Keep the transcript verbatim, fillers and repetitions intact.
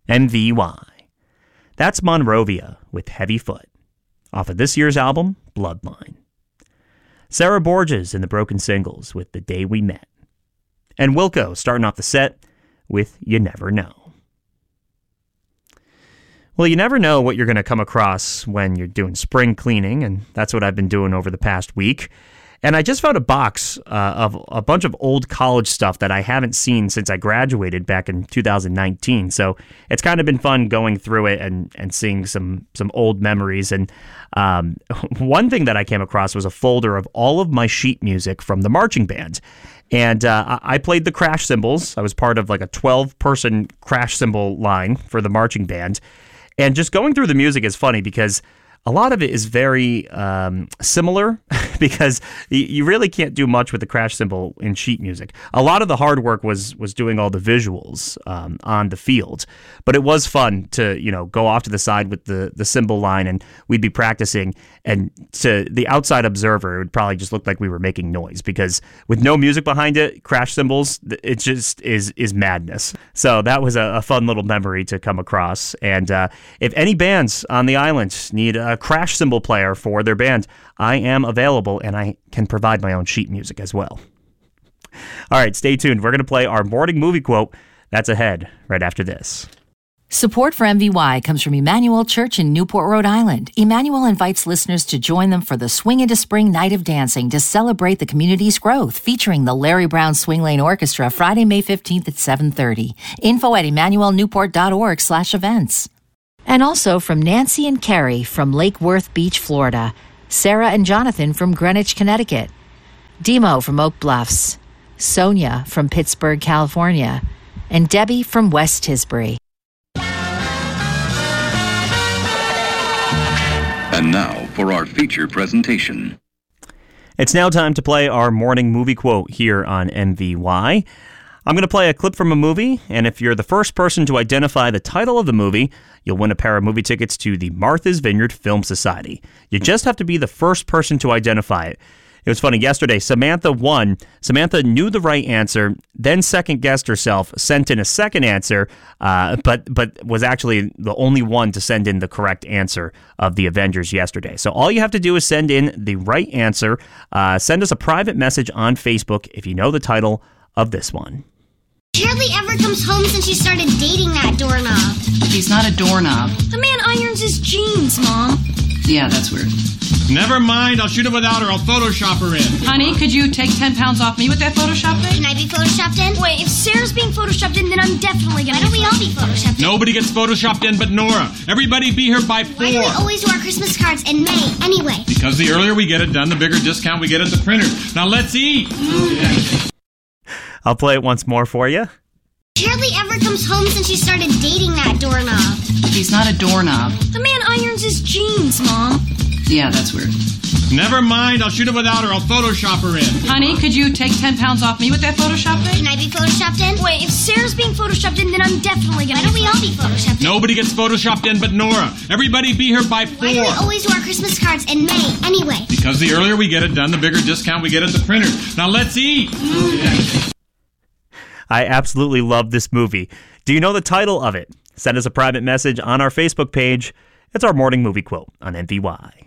M V Y. That's Monrovia with Heavy Foot, off of this year's album, Bloodline. Sarah Borges in the Broken Singles with The Day We Met. And Wilco starting off the set with You Never Know. Well, you never know what you're going to come across when you're doing spring cleaning, and that's what I've been doing over the past week. And I just found a box uh, of a bunch of old college stuff that I haven't seen since I graduated back in two thousand nineteen. So it's kind of been fun going through it and, and seeing some some old memories. And um, one thing that I came across was a folder of all of my sheet music from the marching band. And uh, I played the crash cymbals. I was part of like a twelve-person crash cymbal line for the marching band. And just going through the music is funny because a lot of it is very um, similar because you really can't do much with the crash cymbal in sheet music. A lot of the hard work was was doing all the visuals um, on the field, but it was fun to you know go off to the side with the the cymbal line, and we'd be practicing. And to the outside observer, it would probably just look like we were making noise because with no music behind it, crash cymbals, it just is is madness. So that was a, a fun little memory to come across. And uh, if any bands on the island need a crash cymbal player for their band, I am available, and I can provide my own sheet music as well. All right, stay tuned. We're going to play our morning movie quote. That's ahead right after this. Support for M V Y comes from Emmanuel Church in Newport, Rhode Island. Emmanuel invites listeners to join them for the Swing into Spring Night of Dancing to celebrate the community's growth, featuring the Larry Brown Swing Lane Orchestra Friday, May fifteenth at seven thirty. Info at emmanuel newport dot org slash events. And also from Nancy and Carrie from Lake Worth Beach, Florida. Sarah and Jonathan from Greenwich, Connecticut. Demo from Oak Bluffs. Sonia from Pittsburgh, California. And Debbie from West Tisbury. And now for our feature presentation. It's now time to play our morning movie quote here on M V Y. I'm going to play a clip from a movie, and if you're the first person to identify the title of the movie, you'll win a pair of movie tickets to the Martha's Vineyard Film Society. You just have to be the first person to identify it. It was funny, yesterday, Samantha won. Samantha knew the right answer, then second-guessed herself, sent in a second answer, uh, but but was actually the only one to send in the correct answer of the Avengers yesterday. So all you have to do is send in the right answer. Uh, send us a private message on Facebook if you know the title of this one. Hardly ever comes home since she started dating that doorknob. He's not a doorknob. The man irons his jeans, Mom. Yeah, that's weird. Never mind, I'll shoot her without her. I'll Photoshop her in. Honey, could you take ten pounds off me with that Photoshop thing? Can I be Photoshopped in? Wait, if Sarah's being Photoshopped in, then I'm definitely gonna. Why don't we all be Photoshopped in? Nobody gets Photoshopped in but Nora. Everybody be here by four. Why do we always do our Christmas cards in May, anyway? Because the earlier we get it done, the bigger discount we get at the printer. Now let's eat. I'll play it once more for you. Hardly ever comes home since she started dating that doorknob. He's not a doorknob. The man irons his jeans, Mom. Yeah, that's weird. Never mind, I'll shoot her without her. I'll Photoshop her in. Honey, could you take ten pounds off me with that Photoshop thing? Can I be Photoshopped in? Wait, if Sarah's being Photoshopped in, then I'm definitely gonna. Why don't we all be Photoshopped in? Nobody gets Photoshopped in but Nora. Everybody be here by four. Why do we always do our Christmas cards in May, anyway? Because the earlier we get it done, the bigger discount we get at the printer. Now let's eat. I absolutely love this movie. Do you know the title of it? Send us a private message on our Facebook page. It's our morning movie quote on M V Y.